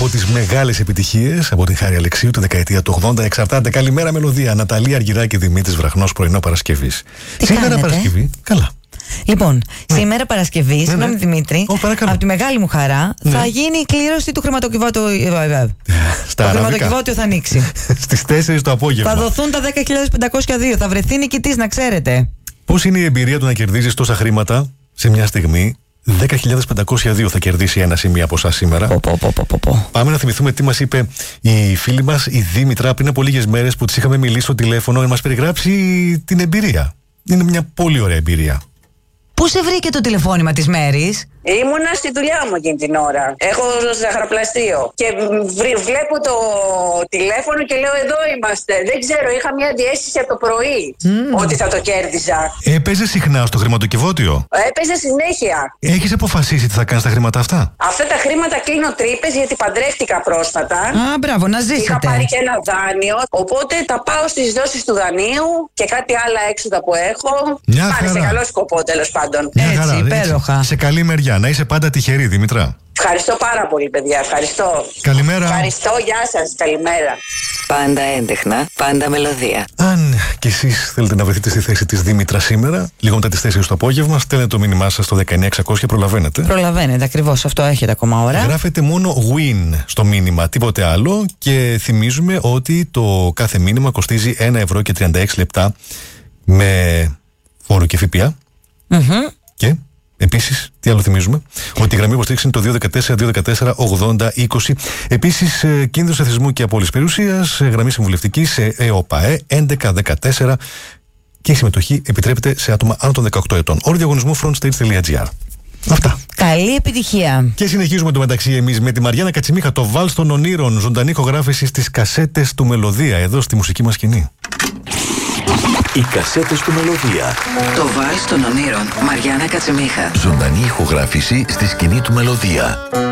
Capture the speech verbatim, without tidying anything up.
από τις μεγάλες επιτυχίες από την Χάρη Αλεξίου τη δεκαετία του ογδόντα εξαρτάται. Καλημέρα μελωδία. Ναταλία Αργυράκη, Δημήτρης Βραχνός, πρωινό Παρασκευής. Σήμερα κάνετε? Παρασκευή. Καλά. Λοιπόν, ναι. σήμερα Παρασκευή, ναι, συγγνώμη ναι. Δημήτρη, oh, από τη μεγάλη μου χαρά, ναι. θα γίνει η κλήρωση του χρηματοκιβώτιου. Στα το χρηματοκιβώτιο θα ανοίξει. Στις τέσσερις το απόγευμα. Θα δοθούν τα δέκα χιλιάδες πεντακόσια δύο. Θα βρεθεί νικητής, να ξέρετε. Πώς είναι η εμπειρία του να κερδίζεις τόσα χρήματα σε μια στιγμή? δέκα χιλιάδες πεντακόσια δύο θα κερδίσει ένα ή μία από εσάς σήμερα. Πο, πο, πο, πο, πο. Πάμε να θυμηθούμε τι μας είπε η φίλη μας η Δήμητρα πριν από λίγες μέρες που της είχαμε μιλήσει στο τηλέφωνο να μας περιγράψει την εμπειρία. Είναι μια πολύ ωραία εμπειρία. Πού σε βρήκε το τηλεφώνημα της Μέρης? Ήμουνα στη δουλειά μου εκείνη την ώρα. Έχω ζαχαροπλαστείο. Και βλέπω το τηλέφωνο και λέω: εδώ είμαστε. Δεν ξέρω, είχα μια διαίσθηση από το πρωί mm. ότι θα το κέρδιζα. Έπαιζε συχνά στο χρηματοκιβώτιο? Έπαιζε συνέχεια. Έχεις αποφασίσει τι θα κάνεις τα χρήματα αυτά? Αυτά τα χρήματα κλείνω τρύπες γιατί παντρεύτηκα πρόσφατα. Α, μπράβο, να ζήσετε. Είχα πάρει και ένα δάνειο. Οπότε τα πάω στις δόσεις του δανείου και κάτι άλλα έξοδα που έχω. Μια Πάνε χαρά. σε καλό σκοπό, τέλος πάντων. Μια έτσι, χαρά, υπέροχα. Έτσι. Σε καλή μεριά. Να είσαι πάντα τυχερή, Δήμητρα. Ευχαριστώ πάρα πολύ, παιδιά. Ευχαριστώ. Καλημέρα. Ευχαριστώ. Γεια σας. Καλημέρα. Πάντα έντεχνα, πάντα μελωδία. Αν κι εσείς θέλετε να βρεθείτε στη θέση της Δήμητρα σήμερα, λίγο μετά τις τέσσερις το απόγευμα, στέλνετε το μήνυμά σας στο δεκαεννιά εξακόσια, προλαβαίνετε. Προλαβαίνετε, ακριβώς, αυτό έχετε ακόμα ώρα. Γράφετε μόνο win στο μήνυμα, τίποτε άλλο. Και θυμίζουμε ότι το κάθε μήνυμα κοστίζει ένα ευρώ και τριάντα έξι λεπτά με φόρο και ΦΠΑ. Mm-hmm. Και επίσης, τι άλλο θυμίζουμε? Ότι η γραμμή υποστήριξη είναι το δύο ένα τέσσερα δύο ένα τέσσερα ογδόντα είκοσι. Επίσης, ε, κίνδυνος εθισμού και απώλειας περιουσίας, ε, γραμμή συμβουλευτική σε ΕΟΠΑΕ έντεκα δεκατέσσερα και η συμμετοχή επιτρέπεται σε άτομα άνω των δεκαοκτώ ετών. Όρο διαγωνισμού frontstage τελεία gr. Αυτά. Καλή επιτυχία. Και συνεχίζουμε το μεταξύ εμείς με τη Μαριάννα Κατσιμίχα, το Βάλς των Ονείρων, ζωντανή ηχογράφηση στις κασέτες του Μελωδία, εδώ στη μουσική μας σκηνή. Οι κασέτες του Μελωδία. Το Βάλς των Ονείρων, Μαριάννα Κατσιμίχα. Ζωντανή ηχογράφηση στη σκηνή του Μελωδία.